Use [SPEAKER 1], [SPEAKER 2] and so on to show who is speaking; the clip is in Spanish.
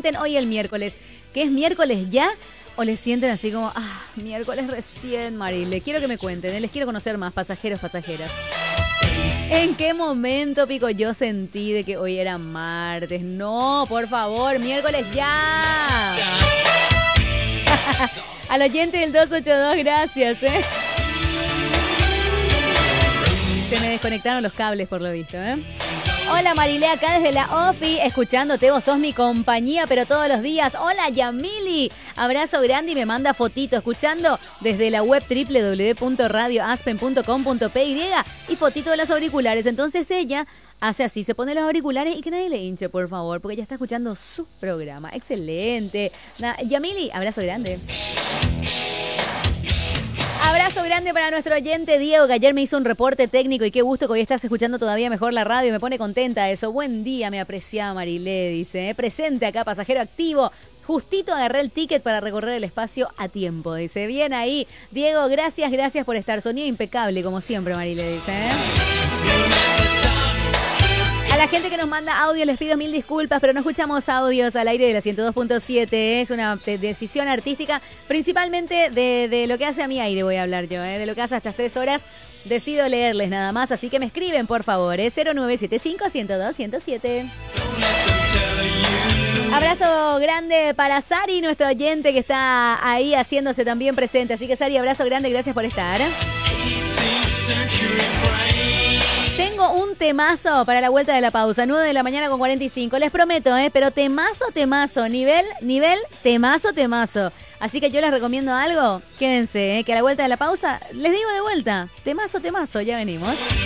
[SPEAKER 1] sienten hoy el miércoles? ¿Que es miércoles ya? ¿O les sienten así como, miércoles recién, Marile? Quiero que me cuenten, les quiero conocer más, pasajeros, pasajeras. ¿En qué momento, Pico, yo sentí de que hoy era martes? No, por favor, miércoles ya. Al oyente del 282, gracias, Se me desconectaron los cables, por lo visto, Hola, Marile, acá desde la OFI, escuchándote, vos sos mi compañía, pero todos los días. Hola, Yamili, abrazo grande y me manda fotito, escuchando desde la web www.radioaspen.com.py y fotito de los auriculares. Entonces ella hace así, se pone los auriculares y que nadie le hinche, por favor, porque ella está escuchando su programa. Excelente. Yamili, abrazo grande. Abrazo grande para nuestro oyente Diego, que ayer me hizo un reporte técnico y qué gusto que hoy estás escuchando todavía mejor la radio. Me pone contenta eso. Buen día, me aprecia Marilé, dice. Presente acá, pasajero activo. Justito agarré el ticket para recorrer el espacio a tiempo, dice. Bien ahí. Diego, gracias por estar. Sonido impecable, como siempre, Marilé, dice. A la gente que nos manda audio les pido mil disculpas, pero no escuchamos audios al aire de la 102.7. Es una decisión artística, principalmente de lo que hace a mi aire, voy a hablar yo, de lo que hace hasta estas 3 horas. Decido leerles nada más, así que me escriben, por favor, 0975-102-107. Abrazo grande para Sari, nuestro oyente que está ahí haciéndose también presente. Así que, Sari, abrazo grande, gracias por estar. Tengo un temazo para la vuelta de la pausa, 9 de la mañana con 45. Les prometo, pero temazo, nivel, temazo. Así que yo les recomiendo algo, quédense, que a la vuelta de la pausa les digo de vuelta. Temazo, ya venimos.